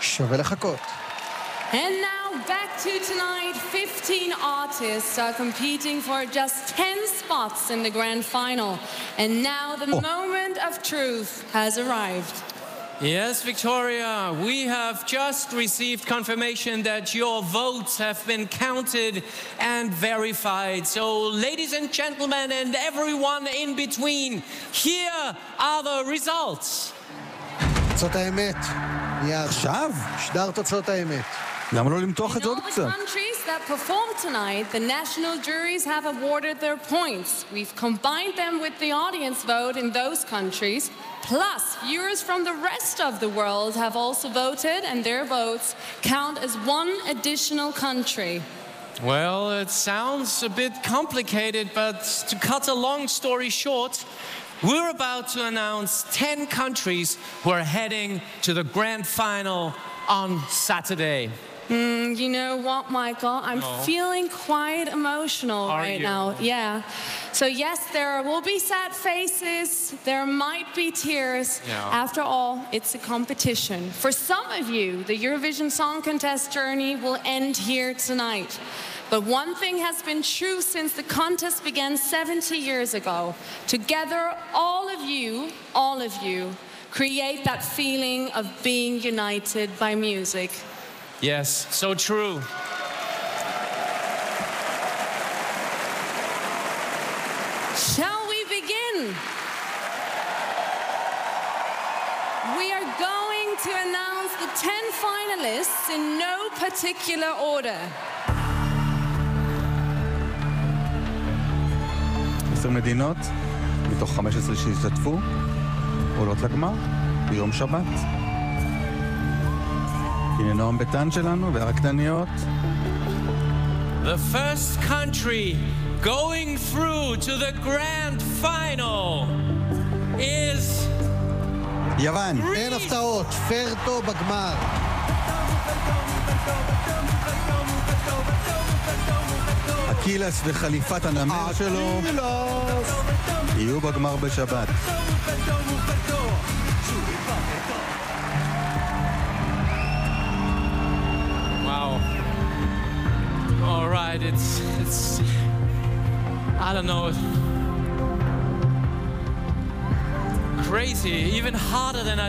שווה לחכות. And now back to tonight, 15 artists are competing for just 10 spots in the grand final. And now the moment of truth has arrived. Yes, Victoria, we have just received confirmation that your votes have been counted and verified. So, ladies and gentlemen, and everyone in between, here are the results. תוצאות האמת. עכשיו? שדר תוצאות האמת. למה לא למתוח את In זה עוד all the קצת? countries that performed tonight, the national juries have awarded their points. We've combined them with the audience vote in those countries. Plus, viewers from the rest of the world have also voted, and their votes count as one additional country. Well, it sounds a bit complicated, but to cut a long story short, we're about to announce 10 countries who are heading to the grand final on Saturday. You know what, Michael? I'm feeling quite emotional right now. Yeah. So yes, there will be sad faces. There might be tears. Yeah. After all, it's a competition. For some of you, the Eurovision Song Contest journey will end here tonight. But one thing has been true since the contest began 70 years ago. Together, all of you, create that feeling of being united by music. Yes, so true. Shall we begin? We are going to announce the 10 finalists in no particular order. 10 מדינות, מתוך 15 שהשתתפו, עולות לגמר, ביום שבת. הנה נועם ביטן שלנו, והרקדניות. The first country going through to the grand final is... יוון. אין הפתעות, פרטו בגמר. אקילס וחליפת הנמר שלו יהיו בגמר בשבת. Wow. All right, it's I don't know, crazy, even harder than I